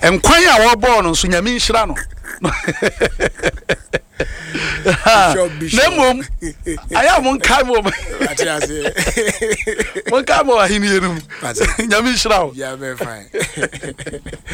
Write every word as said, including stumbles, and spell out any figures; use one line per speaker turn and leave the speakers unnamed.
enkwan a wo ball no so nyame nhira no Nemo aya mon kai mo
ati ase
mon kai mo ahini yenum nyame nhira
ya be fine